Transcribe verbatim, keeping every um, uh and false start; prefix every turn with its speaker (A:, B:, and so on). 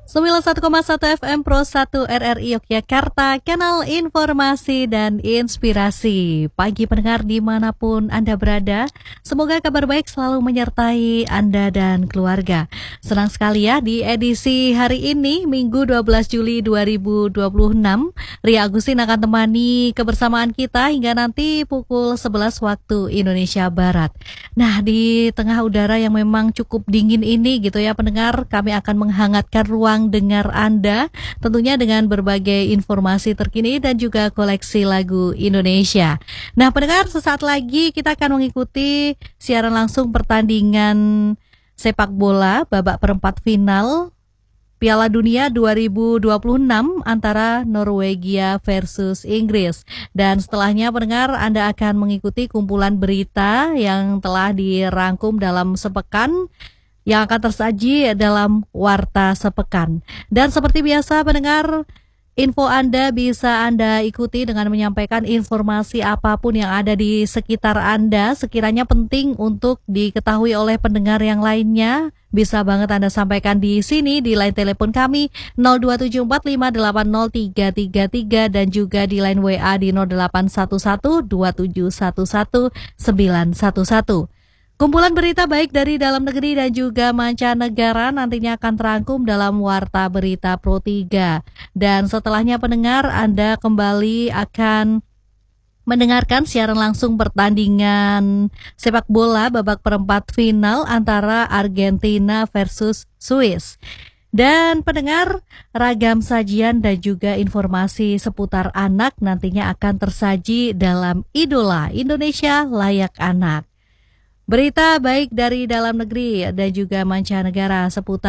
A: sembilan puluh satu koma satu F M Pro satu R R I Yogyakarta, kanal informasi dan inspirasi. Pagi pendengar dimanapun Anda berada, semoga kabar baik selalu menyertai Anda dan keluarga. Senang sekali ya di edisi hari ini, Minggu dua belas Juli dua ribu dua puluh enam, Ria Agustin akan temani kebersamaan kita hingga nanti pukul sebelas waktu Indonesia Barat. Nah, di tengah udara yang memang cukup dingin ini gitu ya pendengar, kami akan menghangatkan ruang dengar Anda tentunya dengan berbagai informasi terkini dan juga koleksi lagu Indonesia. Nah pendengar, sesaat lagi kita akan mengikuti siaran langsung pertandingan sepak bola babak perempat final Piala Dunia dua ribu dua puluh enam antara Norwegia versus Inggris. Dan setelahnya pendengar, Anda akan mengikuti kumpulan berita yang telah dirangkum dalam sepekan yang akan tersaji dalam Warta Sepekan. Dan seperti biasa pendengar, info Anda bisa Anda ikuti dengan menyampaikan informasi apapun yang ada di sekitar Anda, sekiranya penting untuk diketahui oleh pendengar yang lainnya. Bisa banget Anda sampaikan di sini di line telepon kami nol dua tujuh empat lima delapan nol tiga tiga tiga dan juga di line W A di nol delapan satu satu dua tujuh satu satu sembilan satu satu. Kumpulan berita baik dari dalam negeri dan juga mancanegara nantinya akan terangkum dalam Warta Berita Pro tiga. Dan setelahnya pendengar, Anda kembali akan mendengarkan siaran langsung pertandingan sepak bola babak perempat final antara Argentina versus Swiss. Dan pendengar, ragam sajian dan juga informasi seputar anak nantinya akan tersaji dalam Idola Indonesia Layak Anak. Berita baik dari dalam negeri dan juga mancanegara seputar